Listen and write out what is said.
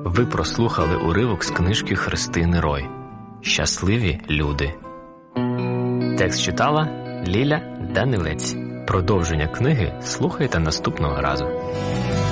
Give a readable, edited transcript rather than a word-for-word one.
Ви прослухали уривок з книжки Христини Рой «Щасливі люди». Текст читала Ліля Данилець. Продовження книги слухайте наступного разу.